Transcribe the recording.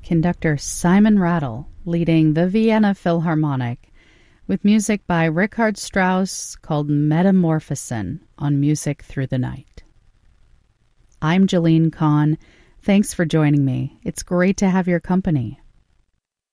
conductor Simon Rattle leading the Vienna Philharmonic with music by Richard Strauss called Metamorphosen on Music Through the Night. I'm Jolene Kahn. Thanks for joining me. It's great to have your company.